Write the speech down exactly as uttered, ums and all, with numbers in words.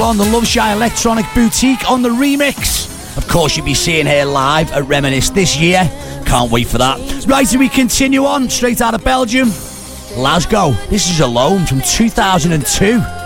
On the Love Shy Electronic Boutique on the remix. Of course, you'll be seeing her live at Reminisce this year. Can't wait for that. Right, so we continue on straight out of Belgium. Glasgow. This is Alone from two thousand two.